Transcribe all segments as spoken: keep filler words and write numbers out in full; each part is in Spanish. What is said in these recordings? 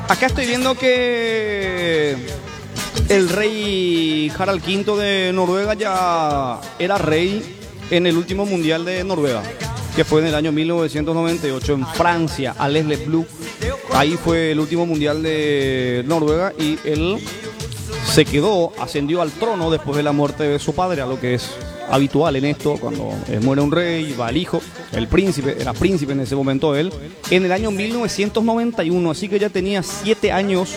Acá estoy viendo que el rey Harald quinto de Noruega ya era rey en el último mundial de Noruega, que fue en el año mil novecientos noventa y ocho en Francia, a Les Le Bleu. Ahí fue el último mundial de Noruega y él se quedó, ascendió al trono después de la muerte de su padre, a lo que es habitual en esto, cuando muere un rey, va el hijo, el príncipe, era príncipe en ese momento él, en el año mil novecientos noventa y uno, así que ya tenía siete años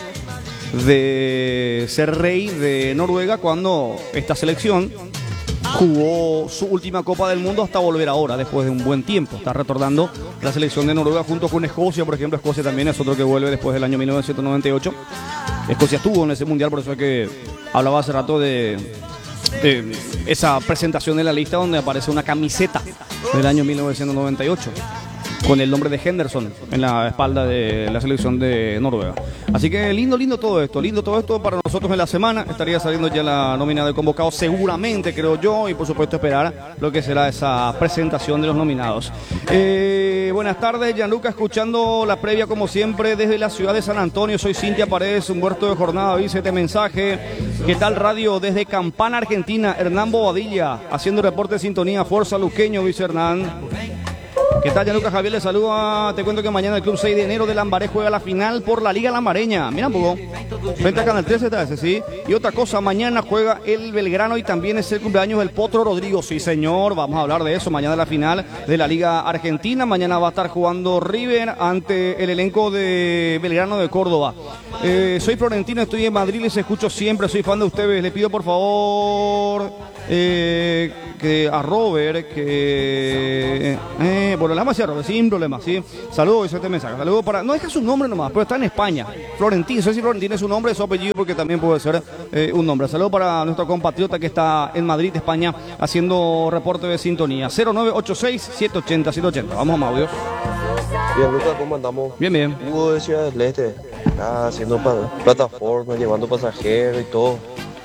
de ser rey de Noruega cuando esta selección jugó su última Copa del Mundo hasta volver ahora, después de un buen tiempo. Está retornando la selección de Noruega junto con Escocia, por ejemplo. Escocia también es otro que vuelve después del año mil novecientos noventa y ocho. Escocia estuvo en ese mundial, por eso es que hablaba hace rato de, de esa presentación en la lista donde aparece una camiseta del año mil novecientos noventa y ocho con el nombre de Henderson en la espalda de la selección de Noruega. Así que lindo, lindo todo esto, lindo todo esto para nosotros en la semana. Estaría saliendo ya la nómina de convocados seguramente, creo yo, y por supuesto esperar lo que será esa presentación de los nominados. Eh, buenas tardes, Gianluca, escuchando la previa como siempre desde la ciudad de San Antonio. Soy Cintia Paredes, un huerto de jornada, dice este mensaje. ¿Qué tal radio? Desde Campana, Argentina, Hernán Bobadilla, haciendo reporte de sintonía. Fuerza Luqueño, dice Hernán. ¿Qué tal, Gianluca? Javier le saluda. Te cuento que mañana el club seis de enero de Lambaré juega la final por la Liga Lambareña. Mira un poco. Frente a Canal trece está ese, sí. Y otra cosa, mañana juega el Belgrano y también es el cumpleaños del Potro Rodrigo. Sí, señor, vamos a hablar de eso. Mañana la final de la Liga Argentina. Mañana va a estar jugando River ante el elenco de Belgrano de Córdoba. Eh, soy florentino, estoy en Madrid, les escucho siempre, soy fan de ustedes. Les pido por favor eh, que a Robert, que... Eh, bueno, le vamos a decir a Robert, sin problema, ¿sí? Saludos, dice este mensaje. Saludos para... No deja su nombre nomás, pero está en España. Florentino, no sé si Florentino es su nombre, es su apellido, porque también puede ser eh, un nombre. Saludos para nuestro compatriota que está en Madrid, España, haciendo reporte de sintonía. cero nueve ocho seis, siete ochenta, siete ochenta. Vamos a audios. Bien, Lucas, ¿cómo andamos? Bien, bien. Hugo de Ciudad del Este, ah, haciendo pa plataforma, llevando pasajeros y todo.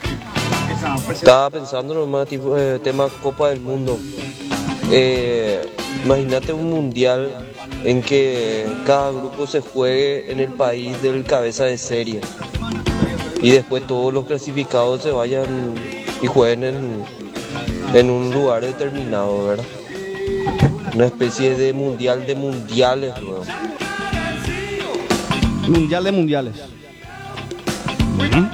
Estaba pensando nomás, tipo, eh, tema Copa del Mundo. Eh, Imagínate un mundial en que cada grupo se juegue en el país del cabeza de serie y después todos los clasificados se vayan y jueguen en, en un lugar determinado, ¿verdad? Una especie de mundial de mundiales, ¿no? Mundial de mundiales. Uh-huh.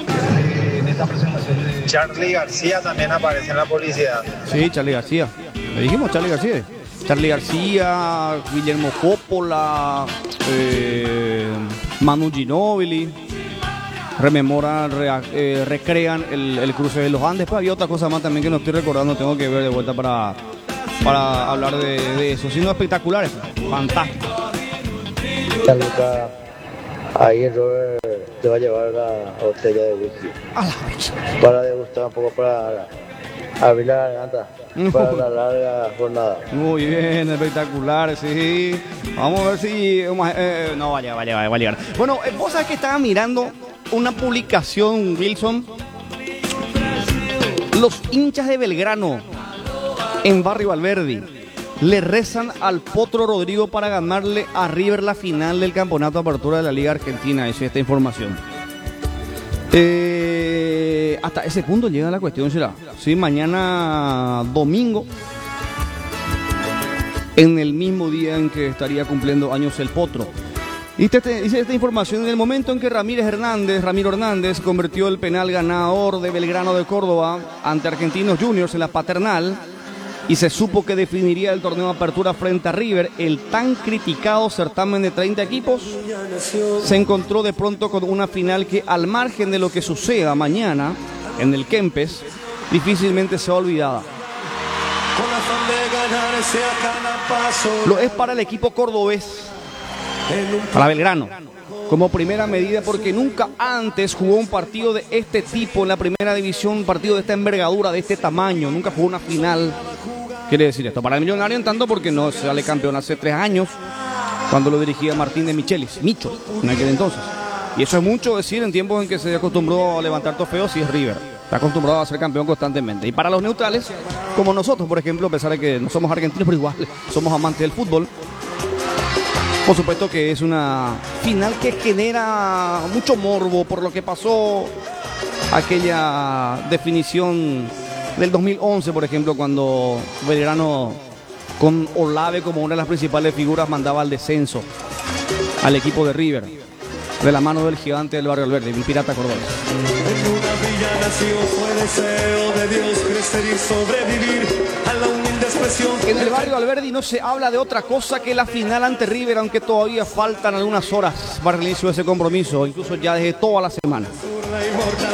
Charly García también aparece en la publicidad. Sí, Charly García. Le dijimos Charly García. Charly García, Guillermo Coppola, eh, Manu Ginóbili. Rememoran, re, eh, recrean el, el cruce de los Andes. Pues había otra cosa más también que no estoy recordando. Tengo que ver de vuelta para, para hablar de, de eso. Siendo espectaculares. Fantástico. Gianluca, ahí Robert te va a llevar la botella de whisky. A la vez. Para degustar un poco, para abrir la garganta. Para la larga jornada. Muy bien, espectacular, sí. Vamos a ver si... Eh, no, vaya, vaya, vaya, va a llegar. Bueno, eh, vos sabés que estaba mirando una publicación, Wilson. Los hinchas de Belgrano en Barrio Valverde le rezan al Potro Rodrigo para ganarle a River la final del campeonato de apertura de la Liga Argentina. Esa es esta información. Eh, hasta ese punto llega la cuestión, será. Sí, mañana domingo, en el mismo día en que estaría cumpliendo años el Potro. Y te, te, dice esta información en el momento en que Ramírez Hernández, Ramiro Hernández, convirtió el penal ganador de Belgrano de Córdoba ante Argentinos Juniors en la Paternal y se supo que definiría el torneo de apertura frente a River, el tan criticado certamen de treinta equipos se encontró de pronto con una final que, al margen de lo que suceda mañana en el Kempes, difícilmente sea olvidada. Lo es para el equipo cordobés, para Belgrano, como primera medida, porque nunca antes jugó un partido de este tipo en la primera división, un partido de esta envergadura, de este tamaño, nunca jugó una final. Quiere decir esto para el Millonario en tanto porque no sale campeón hace tres años cuando lo dirigía Martín de Michelis, Micho, en aquel entonces. Y eso es mucho decir en tiempos en que se acostumbró a levantar trofeos y es River. Está acostumbrado a ser campeón constantemente. Y para los neutrales, como nosotros, por ejemplo, a pesar de que no somos argentinos, pero igual somos amantes del fútbol, Por supuesto que es una final que genera mucho morbo por lo que pasó aquella definición del dos mil once, por ejemplo, cuando Belgrano con Olave como una de las principales figuras mandaba al descenso al equipo de River de la mano del gigante del Barrio Alberdi, un pirata cordobés. En una villa nació, fue deseo de Dios crecer y sobrevivir a la humilde expresión. En el Barrio Alberdi no se habla de otra cosa que la final ante River, aunque todavía faltan algunas horas para el inicio de ese compromiso, incluso ya desde toda la semana. La inmortal